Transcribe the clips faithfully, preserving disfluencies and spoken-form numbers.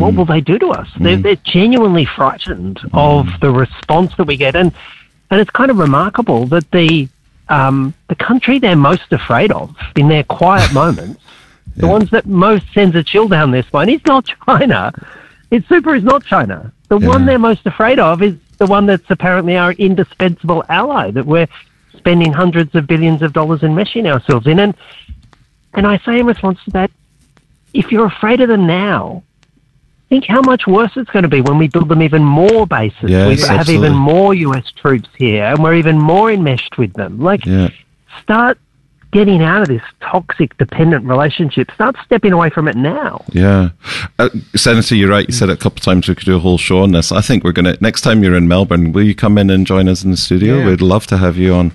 what will they do to us? Mm. They're, they're genuinely frightened mm. of the response that we get. And, and it's kind of remarkable that the, um, the country they're most afraid of in their quiet moments, yeah. the ones that most sends a chill down their spine, is not China. It's super is not China. The yeah. one they're most afraid of is the one that's apparently our indispensable ally that we're spending hundreds of billions of dollars enmeshing ourselves in. And, and I say in response to that, if you're afraid of them now, think how much worse it's going to be when we build them even more bases. Yes, we have absolutely. even more U S troops here, and we're even more enmeshed with them. Like, yeah. start getting out of this toxic, dependent relationship. Start stepping away from it now. Yeah. Uh, Senator, you're right. You said it a couple of times we could do a whole show on this. I think we're going to, next time you're in Melbourne, will you come in and join us in the studio? Yeah. We'd love to have you on.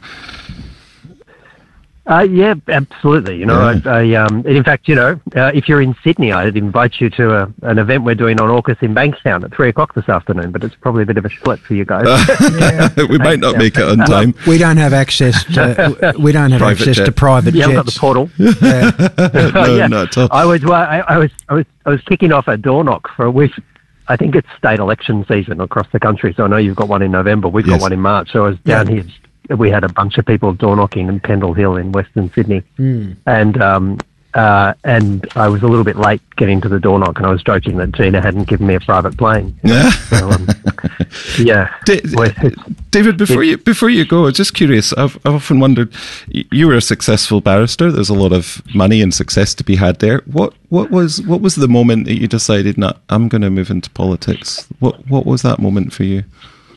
Uh, yeah, absolutely. You know, Yeah. I, I um, and in fact, you know, uh, if you're in Sydney, I'd invite you to a, an event we're doing on AUKUS in Bankstown at three o'clock this afternoon. But it's probably a bit of a split for you guys. Yeah. We might not make it on time. We don't have access to. We don't have Private access jet. to private Yeah, jets. I've got the portal. Yeah. No, yeah. not at all. I was, well, I, I was, I was, I was kicking off a door knock for a week. I think it's state election season across the country. So I know you've got one in November. We've Yes. got one in March. So I was down Yeah. here. We had a bunch of people door knocking in Pendle Hill in Western Sydney, Mm. and um, uh, and I was a little bit late getting to the door knock, and I was joking that Gina hadn't given me a private plane. Yeah. So, um, yeah. Da- Well, it's- David, before you before you go, I'm just curious. I've, I've often wondered. y- You were a successful barrister. There's a lot of money and success to be had there. What what was what was the moment that you decided, "No, I'm going to move into politics"? What what was that moment for you?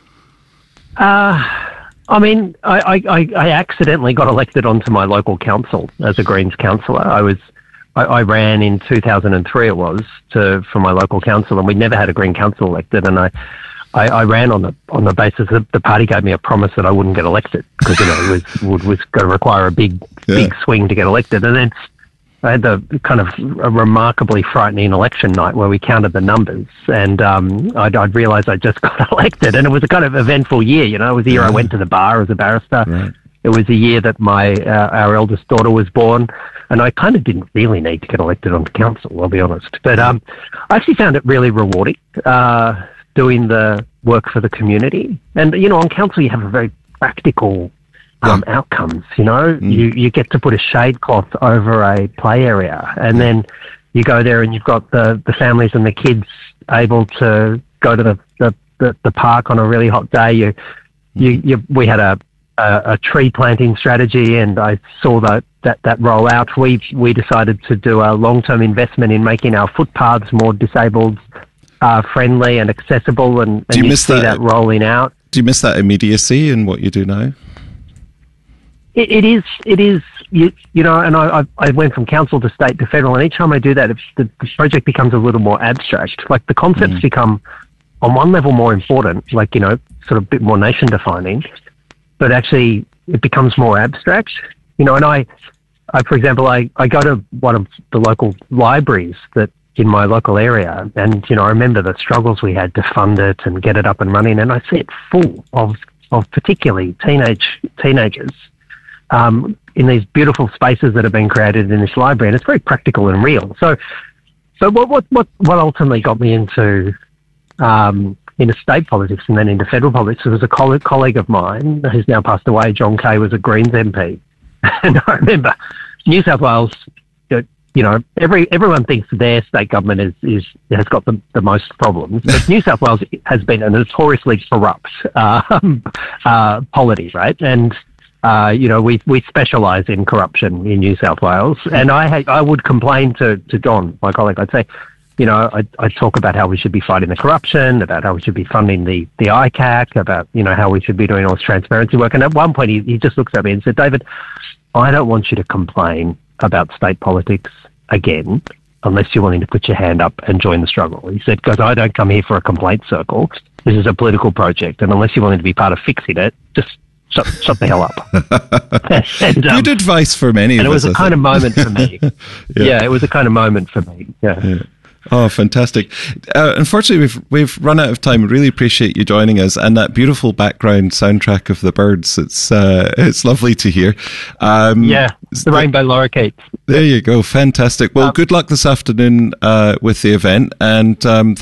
Uh, I mean, I, I, I accidentally got elected onto my local council as a Greens councillor. I was, I, I ran in two thousand three. It was to for my local council, and we never had a Green council elected. And I, I, I ran on the on the basis that the party gave me a promise that I wouldn't get elected because you know it was would was going to require a big Yeah. big swing to get elected. And then I had the kind of a remarkably frightening election night where we counted the numbers, and um, I'd, I'd realised I just got elected, and it was a kind of eventful year. You know, it was the year Yeah. I went to the bar as a barrister. Right. It was the year that my uh, our eldest daughter was born, and I kind of didn't really need to get elected onto council, I'll be honest. But um, I actually found it really rewarding uh, doing the work for the community, and you know, on council you have a very practical. Um, Yeah. outcomes, you know, Mm. you, you get to put a shade cloth over a play area, and then you go there and you've got the, the families and the kids able to go to the, the, the, the park on a really hot day. You, you, you, we had a, a, a tree planting strategy, and I saw that, that, that roll out. We, we decided to do a long-term investment in making our footpaths more disabled uh, friendly and accessible, and, and you you, miss see that? that rolling out. Do you miss that immediacy in what you do now? It, it is, it is, you, you know, and I, I, I went from council to state to federal, and each time I do that, it's, the, the project becomes a little more abstract. Like the concepts Mm. become, on one level, more important, like, you know, sort of a bit more nation defining, but actually it becomes more abstract, you know, and I, I, for example, I, I go to one of the local libraries that in my local area, and, you know, I remember the struggles we had to fund it and get it up and running, and I see it full of, of particularly teenage, teenagers, Um, in these beautiful spaces that have been created in this library, and it's very practical and real. So, so what what what, what ultimately got me into um, into state politics and then into federal politics was a colleague, colleague of mine who's now passed away. John Kay was a Greens M P, and I remember New South Wales. You know, every everyone thinks their state government is, is has got the, the most problems, but New South Wales has been a notoriously corrupt um, uh, polity, right? And Uh, you know, we we specialise in corruption in New South Wales, and I I would complain to, to John, my colleague. I'd say, you know, I I talk about how we should be fighting the corruption, about how we should be funding the the I C A C, about you know how we should be doing all this transparency work. And at one point, he he just looks at me and said, "David, I don't want you to complain about state politics again, unless you're willing to put your hand up and join the struggle." He said, "Because I don't come here for a complaint circle. This is a political project, and unless you're willing to be part of fixing it, just." Shut, shut the hell up. and, um, Good advice for many and of it was us. a I kind think. of moment for me. Yeah. yeah. it was a kind of moment for me. Yeah. Yeah. Oh, fantastic. Uh, unfortunately, we've we've run out of time. Really appreciate you joining us, and that beautiful background soundtrack of the birds. It's uh, it's lovely to hear. Um, Yeah, the rainbow lorikeets. There you go. Fantastic. Well, Um, good luck this afternoon uh, with the event, and um,